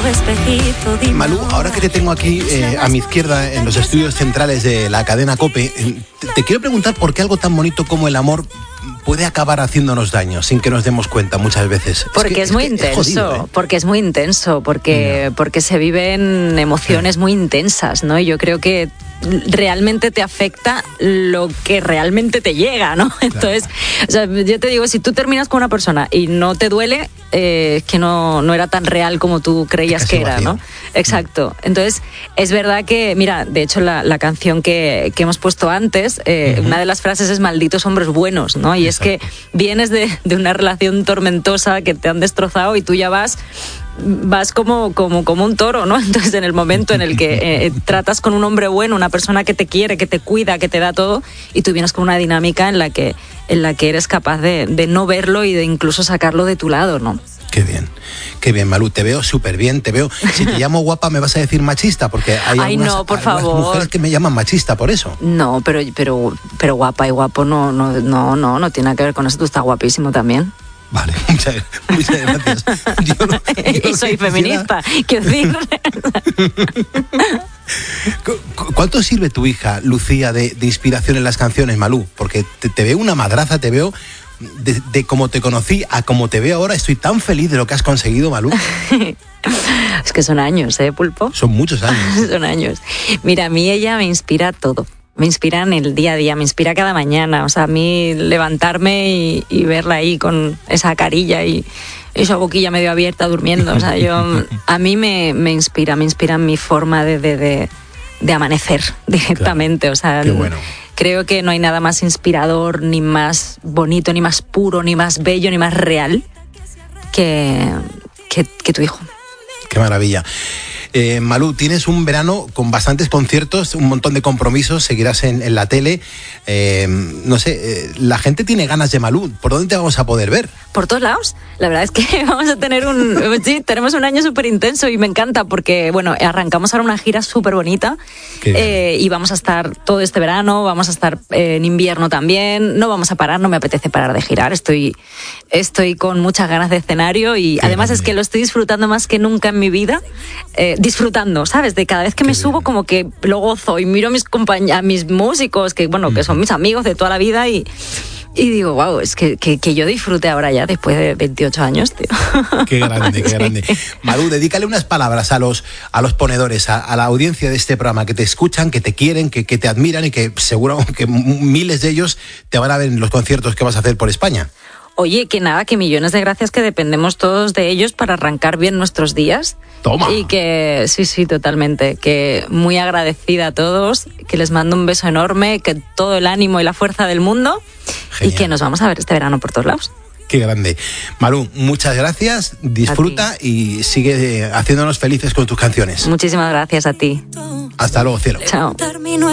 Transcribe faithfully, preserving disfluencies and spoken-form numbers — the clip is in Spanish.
espejito, dime. Malú, ahora que te tengo aquí eh, a mi izquierda en los estudios centrales de la cadena COPE, eh, te, te quiero preguntar por qué algo tan bonito como el amor puede acabar haciéndonos daño sin que nos demos cuenta muchas veces. Porque es, que, es muy es que intenso, es jodido, ¿eh? porque es muy intenso, porque, no. porque se viven emociones muy intensas, ¿no? Y yo creo que realmente te afecta lo que realmente te llega, ¿no? Entonces, claro. O sea, yo te digo, si tú terminas con una persona y no te duele, eh, que no, no era tan real como tú creías que era, vacío. ¿no? Exacto. Entonces, es verdad que, mira, de hecho la, la canción que, que hemos puesto antes, eh, uh-huh. una de las frases es malditos hombres buenos, ¿no? Y Exacto. es que vienes de, de una relación tormentosa que te han destrozado y tú ya vas... vas como, como, como un toro, ¿no? Entonces, en el momento en el que eh, tratas con un hombre bueno, una persona que te quiere, que te cuida, que te da todo, y tú vienes con una dinámica en la que, en la que eres capaz de, de no verlo y de incluso sacarlo de tu lado, ¿no? Qué bien, qué bien, Malú, te veo súper bien, te veo... Si te llamo guapa, ¿me vas a decir machista? Porque hay Ay, algunas, no, por algunas favor. mujeres que me llaman machista por eso. No, pero, pero, pero guapa y guapo no, no, no, no, no tiene nada que ver con eso, tú estás guapísimo también. Vale, muchas, muchas gracias. Yo no, yo y soy feminista, quiero decir. ¿Cuánto sirve tu hija, Lucía, de, de inspiración en las canciones, Malú? Porque te, te veo una madraza, te veo... De, de cómo te conocí a cómo te veo ahora, estoy tan feliz de lo que has conseguido, Malú. Es que son años, ¿eh, Pulpo? Son muchos años. Son años. Mira, a mí ella me inspira todo. Me inspira en el día a día, me inspira cada mañana. O sea, a mí levantarme y, y verla ahí con esa carilla y esa boquilla medio abierta durmiendo. O sea, yo a mí me, me inspira, me inspira en mi forma de, de, de, de amanecer directamente. Claro. O sea, qué bueno. Creo que no hay nada más inspirador, ni más bonito, ni más puro, ni más bello, ni más real que, que, que tu hijo. Qué maravilla. Eh, Malú, tienes un verano con bastantes conciertos, un montón de compromisos, seguirás en, en la tele. Eh, no sé, eh, la gente tiene ganas de Malú. ¿Por dónde te vamos a poder ver? Por todos lados. La verdad es que vamos a tener un... sí, tenemos un año súper intenso y me encanta porque, bueno, arrancamos ahora una gira súper bonita eh, y vamos a estar todo este verano, vamos a estar eh, en invierno también. No vamos a parar, no me apetece parar de girar. Estoy, estoy con muchas ganas de escenario y Qué además grande. Es que lo estoy disfrutando más que nunca en mi vida. Eh, disfrutando, ¿sabes? De cada vez que Qué me bien. Subo como que lo gozo y miro a mis compañ- a mis músicos, que bueno, que son mis amigos de toda la vida y, y digo, wow, es que, que, que yo disfrute ahora ya después de veintiocho años, tío. Qué grande, qué sí. grande. Malú, dedícale unas palabras a los, a los ponedores, a, a la audiencia de este programa, que te escuchan, que te quieren, que, que te admiran y que seguro que miles de ellos te van a ver en los conciertos que vas a hacer por España. Oye, que nada, que millones de gracias, que dependemos todos de ellos para arrancar bien nuestros días. Toma. Y que, sí, sí, totalmente, que muy agradecida a todos, que les mando un beso enorme, que todo el ánimo y la fuerza del mundo. Genial. Y que nos vamos a ver este verano por todos lados. Qué grande. Malú, muchas gracias, disfruta y sigue haciéndonos felices con tus canciones. Muchísimas gracias a ti. Hasta luego, cielo. Chao.